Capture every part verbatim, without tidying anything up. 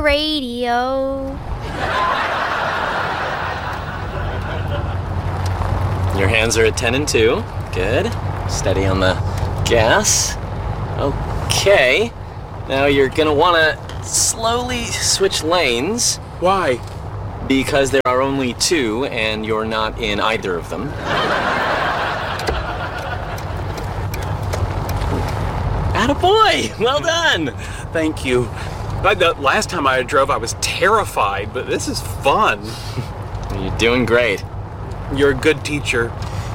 Radio. Your hands are at ten and two. Good. Steady on the gas. Okay. Now you're gonna wanna slowly switch lanes. Why? Because there are only two and you're not in either of them. Attaboy! Well done! Thank you. But the last time I drove, I was terrified, but this is fun. You're doing great. You're a good teacher.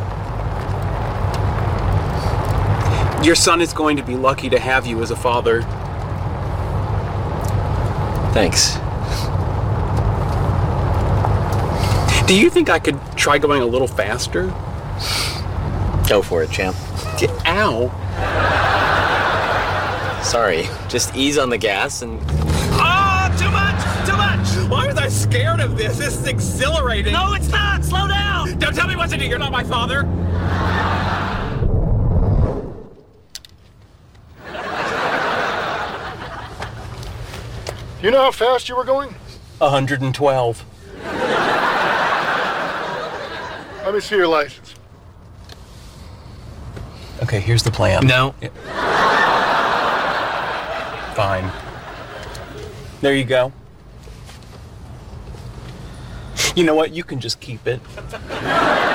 Your son is going to be lucky to have you as a father. Thanks. Do you think I could try going a little faster? Go for it, champ. Ow. Sorry, just ease on the gas and... Ah, too much, too much. Why was I scared of this? This is exhilarating. No, it's not. Slow down. Don't tell me what to do. You're not my father. You know how fast you were going? one hundred twelve. Let me see your license. Okay, here's the plan. No. Fine. There you go. You know what? You can just keep it.